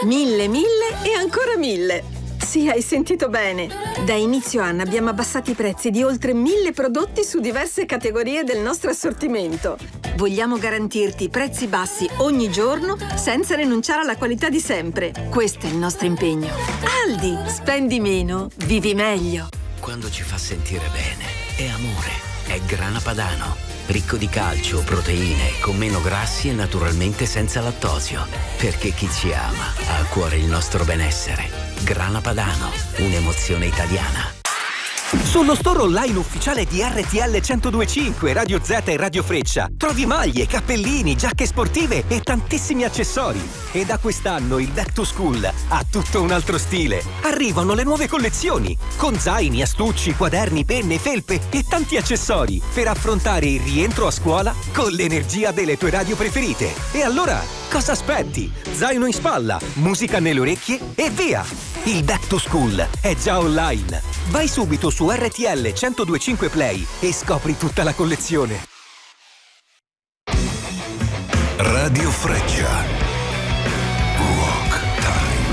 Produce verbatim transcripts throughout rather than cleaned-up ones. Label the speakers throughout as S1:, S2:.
S1: Mille, mille e ancora mille. Sì, hai sentito bene. Da inizio anno abbiamo abbassato i prezzi di oltre mille prodotti su diverse categorie del nostro assortimento. Vogliamo garantirti prezzi bassi ogni giorno senza rinunciare alla qualità di sempre. Questo è il nostro impegno. Aldi, spendi meno, vivi meglio.
S2: Quando ci fa sentire bene, è amore, è Grana Padano. Ricco di calcio, proteine, con meno grassi e naturalmente senza lattosio. Perché chi ci ama ha a cuore il nostro benessere. Grana Padano, un'emozione italiana.
S3: Sullo store online ufficiale di R T L centodue e cinque, Radio Z e Radio Freccia trovi maglie, cappellini, giacche sportive e tantissimi accessori. E da quest'anno il Back to School ha tutto un altro stile. Arrivano le nuove collezioni con zaini, astucci, quaderni, penne, felpe e tanti accessori per affrontare il rientro a scuola con l'energia delle tue radio preferite. E allora, cosa aspetti? Zaino in spalla, musica nelle orecchie e via! Il Back to School è già online. Vai subito su R T L centodue e cinque Play e scopri tutta la collezione.
S4: Radio Freccia. Rock Time.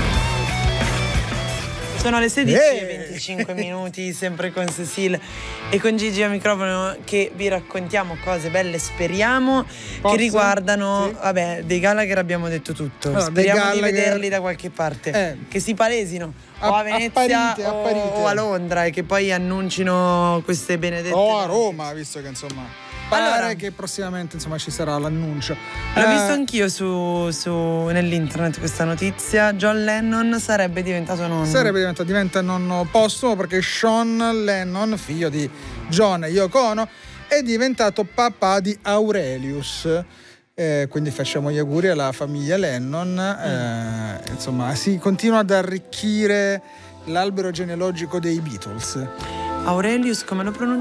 S5: Sono le sedici e venticinque minuti, sempre con Cecile e con Gigi a microfono, che vi raccontiamo cose belle, speriamo,
S6: Posso?
S5: che riguardano,
S6: Sì.
S5: vabbè, dei Gallagher abbiamo detto tutto.
S6: Allora,
S5: Speriamo
S6: dei
S5: di
S6: Gallagher-
S5: vederli da qualche parte,
S6: Eh.
S5: che si palesino o a
S6: A-
S5: Venezia
S6: apparite,
S5: o,
S6: apparite.
S5: o a Londra, e che poi annuncino queste benedette.
S6: O a Roma, visto che insomma pare
S5: Allora.
S6: che prossimamente insomma ci sarà l'annuncio.
S5: L'ho
S6: Eh,
S5: visto anch'io su, su nell'internet questa notizia. John Lennon sarebbe diventato nonno.
S6: Sarebbe diventato diventa nonno postumo perché Sean Lennon, figlio di John e Yoko Ono, è diventato papà di Aurelius. Eh, quindi facciamo gli auguri alla famiglia Lennon. Eh, insomma, si continua ad arricchire l'albero genealogico dei Beatles.
S5: Aurelius, come lo pronuncia?